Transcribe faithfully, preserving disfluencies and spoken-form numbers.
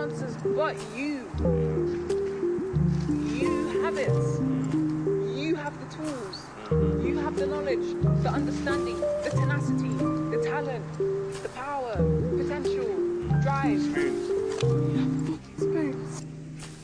answers but you. You have it. You have the tools. You have the knowledge, the understanding, the tenacity, the talent, the power, potential, drive. Spoons.